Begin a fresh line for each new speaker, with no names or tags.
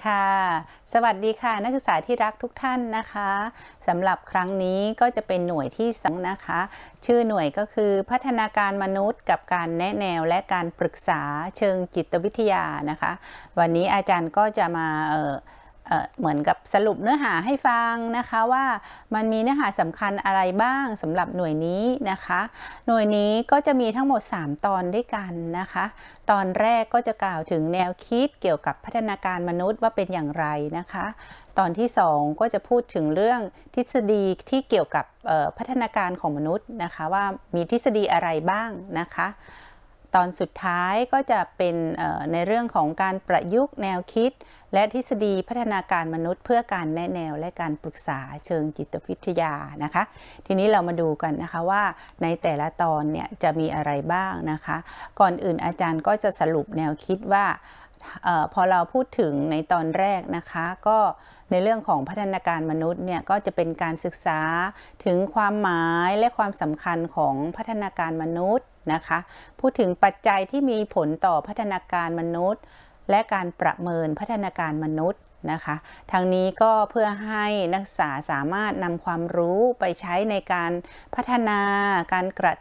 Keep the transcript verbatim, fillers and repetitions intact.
ค่ะสวัสดีค่ะนักศึกษาที่รักทุกท่านนะคะสำหรับครั้งนี้ก็จะเป็นหน่วยที่สองนะคะชื่อหน่วยก็คือพัฒนาการมนุษย์กับการแนะแนวและการปรึกษาเชิงจิตวิทยานะคะวันนี้อาจารย์ก็จะมาเอ่อเหมือนกับสรุปเนื้อหาให้ฟังนะคะว่ามันมีเนื้อหาสำคัญอะไรบ้างสำหรับหน่วยนี้นะคะหน่วยนี้ก็จะมีทั้งหมดสามตอนด้วยกันนะคะตอนแรกก็จะกล่าวถึงแนวคิดเกี่ยวกับพัฒนาการมนุษย์ว่าเป็นอย่างไรนะคะตอนที่สองก็จะพูดถึงเรื่องทฤษฎีที่เกี่ยวกับพัฒนาการของมนุษย์นะคะว่ามีทฤษฎีอะไรบ้างนะคะตอนสุดท้ายก็จะเป็นในเรื่องของการประยุกต์แนวคิดและทฤษฎีพัฒนาการมนุษย์เพื่อการแนะแนวและการปรึกษาเชิงจิตวิทยานะคะทีนี้เรามาดูกันนะคะว่าในแต่ละตอนเนี่ยจะมีอะไรบ้างนะคะก่อนอื่นอาจารย์ก็จะสรุปแนวคิดว่าออพอเราพูดถึงในตอนแรกนะคะก็ในเรื่องของพัฒนาการมนุษย์เนี่ยก็จะเป็นการศึกษาถึงความหมายและความสำคัญของพัฒนาการมนุษย์นะคะพูดถึงปัจจัยที่มีผลต่อพัฒนาการมนุษย์และการประเมินพัฒนาการมนุษย์นะคะทางนี้ก็เพื่อให้นักศึกษาสามารถนำความรู้ไปใช้ในการพัฒนาการกระ